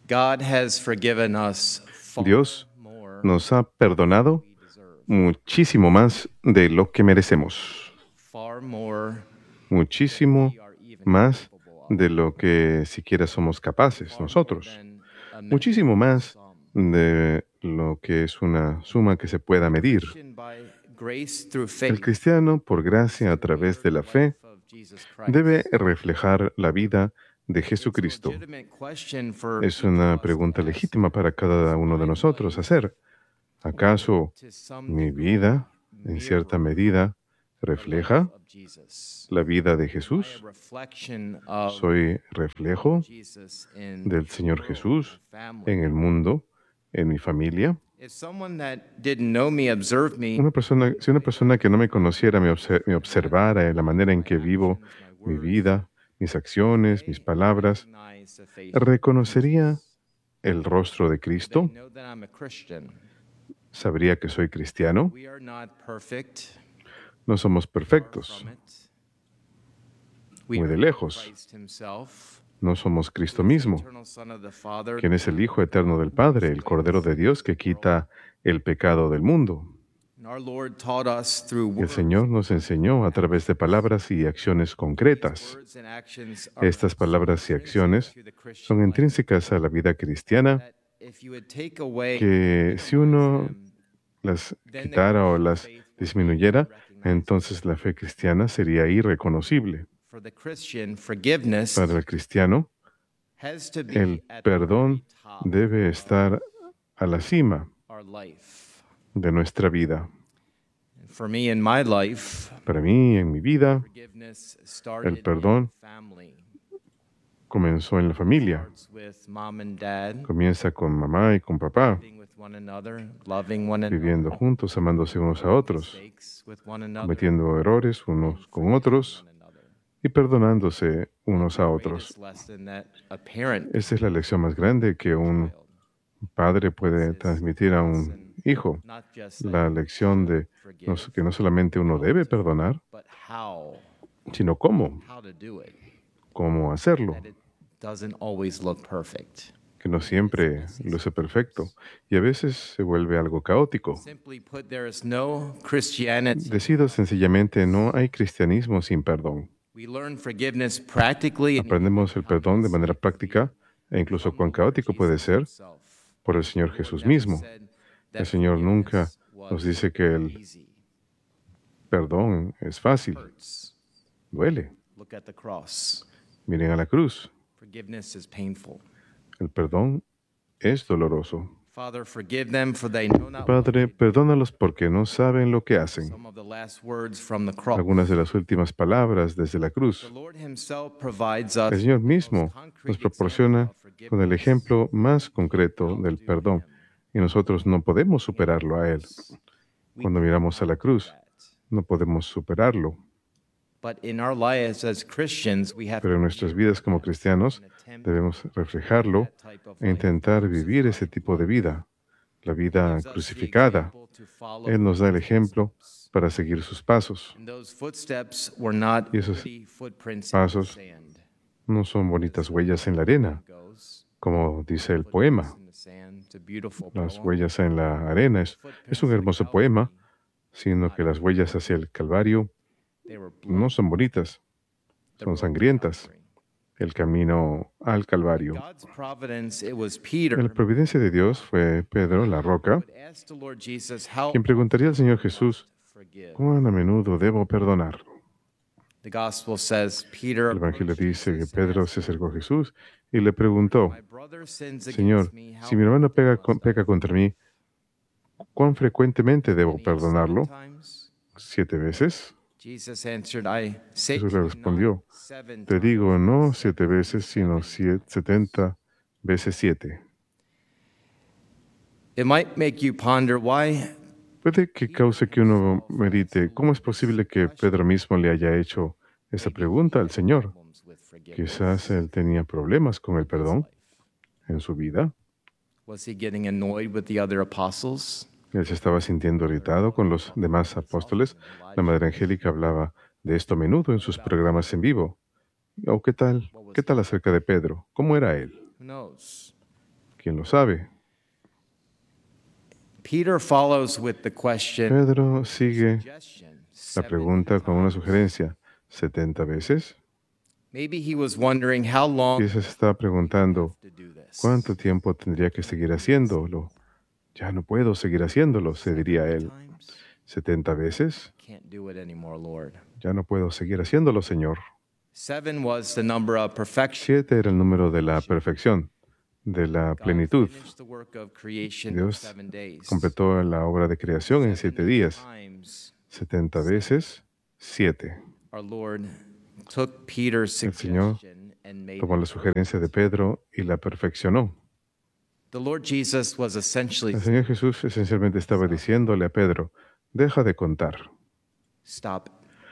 God has forgiven us far Dios more nos ha perdonado than we deserve, muchísimo más de lo que merecemos, far more than muchísimo we are even más capable of, de lo que siquiera somos capaces far more nosotros, than a muchísimo measurable más sum. de lo que es una suma que se pueda The medir. Christian, by grace through El faith, cristiano, por is gracia a to través mirror de the la fe, life of Jesus debe Christ. reflejar la vida de It's a Jesucristo. legitimate question for Es each of una us to pregunta ask: legítima para cada Is uno de my nosotros life, hacer. ¿Acaso to some mi degree, vida, en cierta mirror medida, the life refleja of Jesus? la vida de Am I a Jesús? reflection of ¿Soy reflejo Jesus in del the Señor world, in my Jesús family? en el mundo, en mi familia? If someone that didn't know me observed me, Si una persona que no me conociera me observara en la manera en my que vivo actions, my mi words, vida, mis acciones, mis they palabras, recognize the face of ¿reconocería Jesus. el rostro de They Cristo? know that I'm a Christian. ¿Sabría que soy cristiano? We are not perfect, No somos far perfectos, from it. We muy are de not lejos. Christ himself, No somos who Cristo is the mismo, eternal Son of the Father, quien the es el Lamb Hijo of eterno God, del who takes Padre, el away the Cordero de sins Dios of que the world. quita el pecado del mundo. And our Lord taught us through El words. Señor nos enseñó a través de palabras y acciones These concretas. words and actions are Estas so palabras y intrinsic acciones to the son Christian life intrínsecas a la vida cristiana that if you would take away or que si minimize uno them, las then the quitara o Christian las faith would be disminuyera, entonces unrecognizable. la fe cristiana sería irreconocible. For the Christian, forgiveness Para el cristiano, has to el be at the very perdón top debe of estar a la cima our life. de nuestra vida. And for me in my life, Para mí, en mi vida, forgiveness el started in perdón the family. comenzó en la familia. Starts with mom and dad, Comienza con mamá y con papá, living with one another, loving one viviendo another, juntos, amándose unos a making otros, mistakes with one another, cometiendo errores and unos con forgiving otros one another. y perdonándose unos The a otros. greatest lesson that a parent Esa es la lección más grande que un child padre puede is transmitir a un lesson, hijo. not just that La you lección should de forgive, que no solamente uno debe perdonar, but how sino cómo to do it. hacerlo, That it doesn't always look perfect. que no siempre luce perfecto y a veces se vuelve algo caótico. Simply put, there is no Christianity. Decido sencillamente, no hay cristianismo sin perdón. We learn forgiveness practically and Aprendemos el even how perdón de manera constant it can práctica be e incluso from cuán the Lord caótico puede Jesus ser himself. por el Señor The Lord Jesús never mismo. said El that Señor nunca forgiveness nos was dice que el easy. perdón es fácil, Hurts. duele. Look at the cross. Miren a la cruz. Forgiveness is painful. El perdón es doloroso. Father, forgive them, for they know not what Padre, they do. perdónalos porque no saben lo que hacen. Some of the last words from the cross. Algunas de las últimas palabras desde la The cruz. Lord himself provides El us Señor with the most mismo concrete nos example proporciona of forgiveness. con el ejemplo más concreto del Outdo perdón him. y nosotros no podemos superarlo a Él. We Cuando miramos a la cannot do cruz, that. no podemos superarlo. But in our lives as Christians, we have Pero en to nuestras mirror vidas como that cristianos and attempt debemos to reflejarlo live that type of e life, intentar vivir ese crucified tipo de life. vida, la He vida gives us the crucificada. example to follow Él nos da el his ejemplo footsteps. para seguir sus pasos. And those footsteps were not Y esos pretty footprints in the pasos sand. no son bonitas huellas en la arena, Goes, como dice el footprints poema. in the sand. It's a beautiful Las poem. huellas en la arena es un hermoso poema, sino que las huellas hacia el Calvario They were no blood. son bonitas, The son road to sangrientas. Calvary. El camino al Calvario. God's providence, it was En la Peter providencia de Dios fue Pedro, la roca, would ask the Lord Jesus, how quien preguntaría al Señor Jesús, forgive. ¿cuán a menudo debo perdonar? The gospel says Peter El Evangelio approached dice que Jesus and Pedro asked se him, acercó a Jesús y le preguntó, my brother sins against Señor, me, si how mi hermano often must I peca contra mí, ¿cuán frecuentemente debo forgive? 7 perdonarlo? times? 7 veces. Jesus answered, I say Jesús to le you, not respondió, 7 te digo, times, no but 7 veces, sino 70 veces 7. It might make you ponder why Puede que cause que uno medite, ¿cómo es posible que Pedro mismo le haya hecho esa pregunta al Señor? problems with forgiveness. Quizás él tenía problemas con el perdón en su vida. Was he getting annoyed with the other apostles? Él se estaba sintiendo irritado con los demás apóstoles. La Madre Angélica hablaba de esto a menudo en sus programas en vivo. ¿O qué tal? ¿Qué tal acerca de Pedro? ¿Cómo era él? Who knows? ¿Quién lo sabe? Peter follows with the question, Pedro sigue suggestion, la 70 pregunta con una times. sugerencia. ¿70 veces? Maybe he was wondering how long Quizás está preguntando, to do this. ¿cuánto tiempo tendría que seguir haciéndolo? Ya no puedo seguir haciéndolo, se diría 70 él. times? ¿70 veces? Can't do it anymore, Lord. Ya no puedo seguir haciéndolo, Señor. 7 was the number of perfection. 7 era el número de la perfección, de la God plenitud. finished the work of creation in Dios 7 days. completó la obra de creación en 7 días. Times 70 veces, 7. our Lord took Peter's El Señor suggestion and made tomó la it. sugerencia de Pedro y la perfeccionó. The Lord Jesus was essentially El Señor Jesús esencialmente estaba diciéndole a Pedro, deja de contar, stop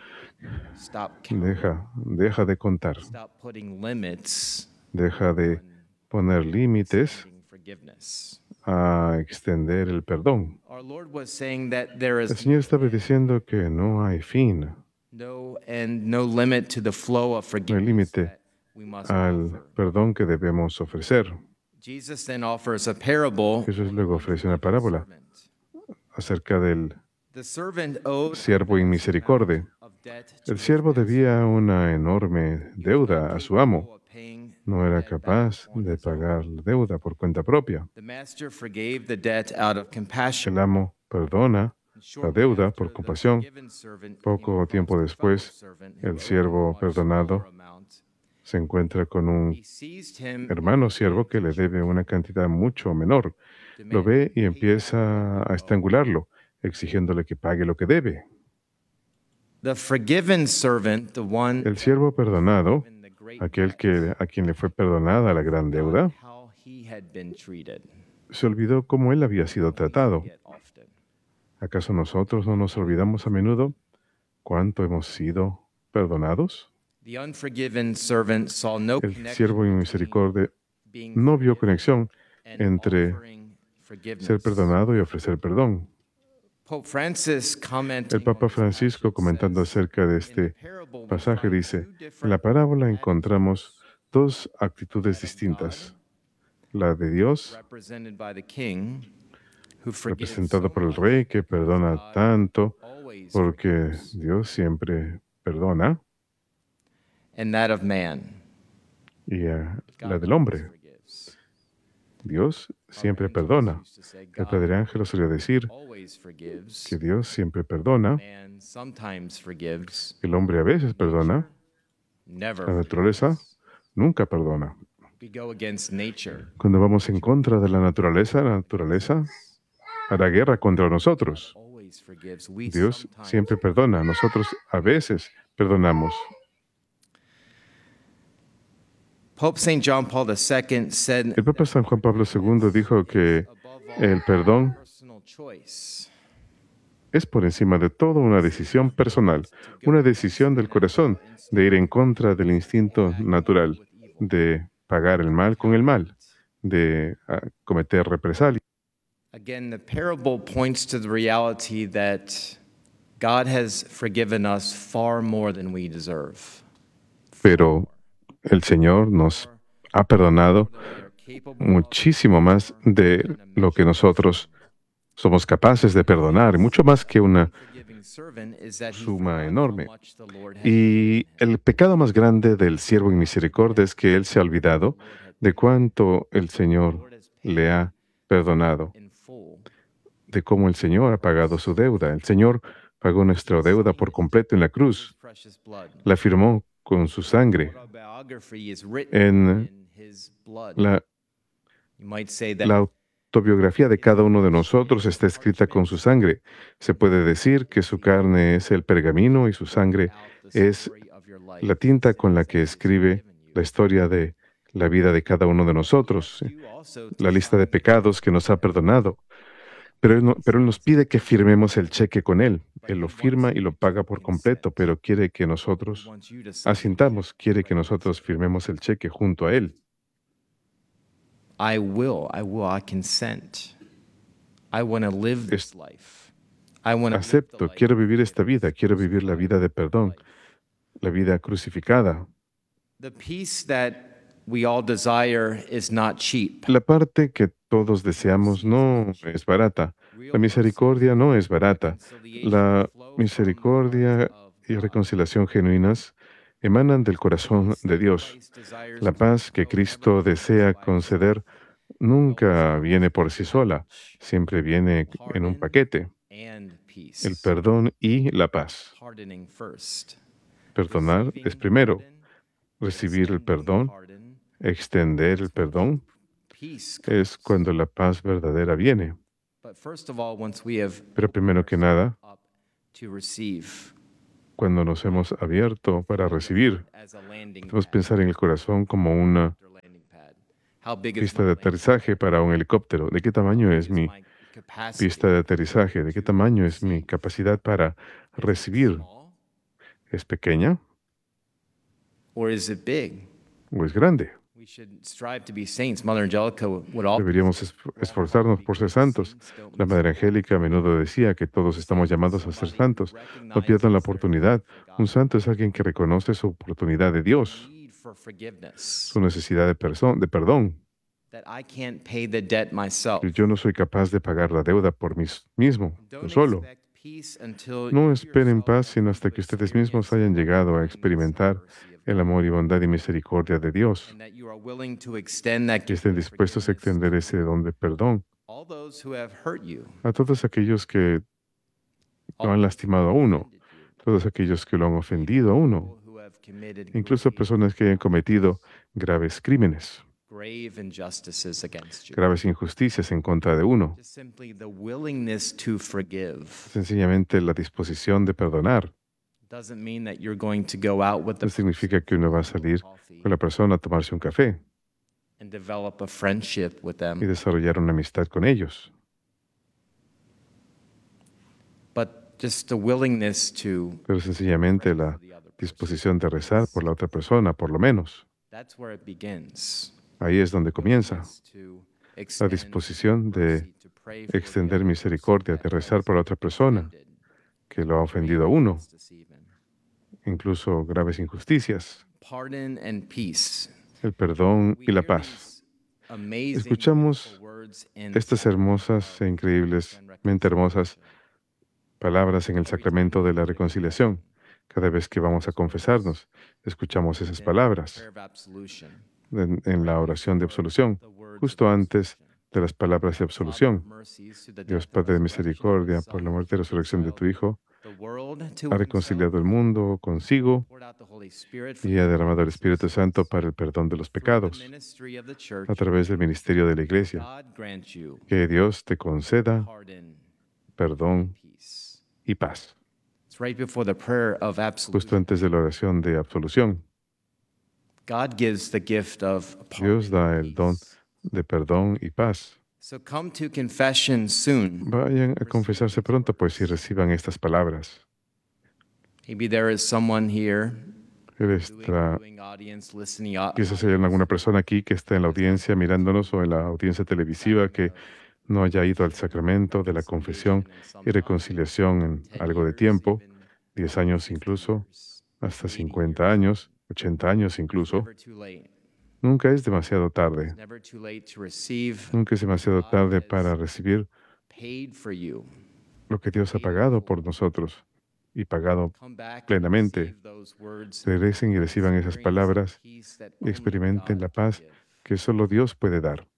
counting, deja de contar, stop putting limits deja de poner límites in forgiveness. a extender el perdón. Our Lord was saying that there El is Señor estaba diciendo que no hay fin, no limit to the flow of no hay forgiveness límite that we must al offer. perdón que debemos ofrecer. Jesus then offers a parable. Jesús luego ofrece una parábola acerca del The servant owed siervo inmisericordia. of debt to El siervo debía una enorme deuda a su amo. paying. No era capaz de pagar la deuda por cuenta propia. The master forgave the debt out of compassion. El amo perdona la deuda por compasión. Forgiven servant Poco tiempo después, servant el siervo perdonado se encuentra con un he seized him hermano siervo que le debe una cantidad mucho menor. Lo ve y empieza a estrangularlo, exigiéndole que pague lo que debe. the forgiven servant, the one El siervo perdonado, in the great aquel a quien le fue perdonada la gran deuda, how he had been treated se olvidó cómo él había sido tratado. yet often. ¿Acaso nosotros no nos olvidamos a menudo cuánto hemos sido perdonados? The unforgiven servant saw no El connection siervo inmisericordia being no vio conexión and entre offering forgiveness. ser perdonado y ofrecer perdón. Pope Francis El commenting Papa Francisco, comentando acerca de este pasaje, dice, en la parábola encontramos dos actitudes distintas. La de Dios, represented by the king who forgives representado por el rey, que perdona tanto, always, porque Dios siempre perdona, and that of man. y la God del hombre. forgives. Dios siempre perdona. Used to say El God Padre Ángelo solía decir always forgives. que Dios siempre perdona, Man sometimes forgives. el hombre a veces perdona, Never. la naturaleza nunca perdona. We go against nature. Cuando vamos en contra de la naturaleza hará guerra contra nosotros. Always forgives. We Dios sometimes. siempre perdona, nosotros a veces perdonamos. Pope St. John Paul II said, El Papa San Juan Pablo II dijo que el perdón personal choice. es por encima de todo una decisión personal, una decisión del corazón de ir en contra del instinto natural, de pagar el mal con el mal, de cometer represalias. Again, the parable points to the reality that God has forgiven us far more than we deserve. Pero el Señor nos ha perdonado muchísimo más de lo que nosotros somos capaces de perdonar, mucho más que una suma enorme. Y el pecado más grande del siervo inmisericordia es que él se ha olvidado de cuánto el Señor le ha perdonado, de cómo el Señor ha pagado su deuda. El Señor pagó nuestra deuda por completo en la cruz, la firmó con su sangre. En la autobiografía de cada uno de nosotros está escrita con su sangre. Se puede decir que su carne es el pergamino y su sangre es la tinta con la que escribe la historia de la vida de cada uno de nosotros, la lista de pecados que nos ha perdonado. Pero Él nos pide que firmemos el cheque con Él. Él lo firma y lo paga por completo, pero quiere que nosotros asintamos, quiere que nosotros firmemos el cheque junto a Él. I consent. I want to live this life. I want to Acepto, quiero vivir esta vida, quiero vivir la vida de perdón, la vida crucificada. The peace that we all desire is not cheap. La parte que todos deseamos no es barata. La misericordia no es barata. La misericordia y reconciliación genuinas emanan del corazón de Dios. La paz que Cristo desea conceder nunca viene por sí sola, siempre viene en un paquete. And peace. El perdón y la paz. Pardoning first. Perdonar es primero. Recibir el perdón, extender el perdón, Peace es cuando la paz verdadera viene. But first of all, once we have Pero primero que nada, up to receive, cuando nos hemos abierto para recibir, as a landing podemos pad, pensar en el corazón como una after landing pad. How big is pista my de landing aterrizaje para un helicóptero. ¿De qué tamaño pad? es Is mi my capacity pista de aterrizaje? ¿De qué tamaño es mi capacidad para recibir? small, ¿Es pequeña or is it big? o es grande? We should strive to be saints. Mother Angelica would all Deberíamos esforzarnos por ser santos. La Madre Angélica a menudo decía que todos estamos llamados a ser santos. No pierdan la oportunidad. Un santo es alguien que reconoce su oportunidad de Dios, need for forgiveness, su necesidad de perdón. that I can't pay the debt myself. Que yo no soy capaz de pagar la deuda por mí mismo, yo Don't solo. expect peace until No you esperen yourself paz sino hasta que ustedes mismos hayan llegado a experimentar el amor y bondad y misericordia de Dios and that you are willing to extend that y gift estén of dispuestos a forgiveness extender ese don de perdón all those who have hurt you, a todos aquellos que lo han lastimado a uno, todos aquellos que lo han ofendido a uno, people who have committed incluso personas que hayan cometido graves crímenes, grave injustices against you. graves injusticias en contra de uno. Just simply the willingness to forgive Sencillamente la disposición de perdonar. doesn't mean that you're going to go out with the No significa que uno va a salir coffee con la persona a tomarse un café and develop a friendship with y them, desarrollar una amistad con ellos, but just the willingness to pero sencillamente la disposición de rezar por la otra persona, por lo menos. that's where it begins. Ahí es donde comienza To la extend disposición de mercy, to pray for the extender other misericordia, de rezar por la otra persona offended, que lo ha ofendido a uno, injustice even. incluso graves injusticias, Pardon and peace. el perdón We y la hear paz. these amazing, Escuchamos beautiful words in Estas hermosas e increíblemente hermosas palabras en el sacramento de la reconciliación. Cada vez que vamos a confesarnos, escuchamos esas palabras prayer of absolution. en la oración de absolución, justo antes de las palabras de absolución. Dios Padre de misericordia, por la muerte y resurrección de tu Hijo, ha reconciliado el mundo consigo y ha derramado el Espíritu Santo para el perdón de los pecados a través del ministerio de la Iglesia. Que Dios te conceda perdón y paz. Justo antes de la oración de absolución, Dios da el don de perdón y paz. So come to confession soon. Vayan a confesarse pronto, pues, si reciban estas palabras. Maybe there is someone here, viewing audience, listening. Quizás haya alguna persona aquí que esté en la audiencia mirándonos o en la audiencia televisiva que no haya ido al sacramento de la confesión y reconciliación en algo de tiempo, 10 años incluso, hasta 50 años, 80 años incluso. Nunca es demasiado tarde. Nunca es demasiado tarde para recibir lo que Dios ha pagado por nosotros y pagado plenamente. Regresen y reciban esas palabras y experimenten la paz que solo Dios puede dar.